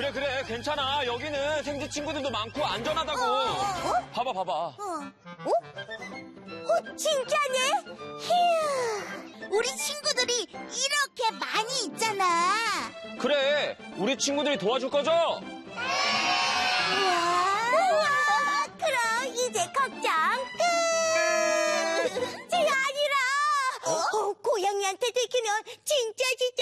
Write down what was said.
그래, 괜찮아. 여기는 생쥐 친구들도 많고 안전하다고. 봐봐. 진짜네? 휴, 우리 친구들이 이렇게 많이 있잖아. 그래, 우리 친구들이 도와줄 거죠? 우와, 그럼 이제 걱정 끝. 제 아니라 고양이한테 들키면 진짜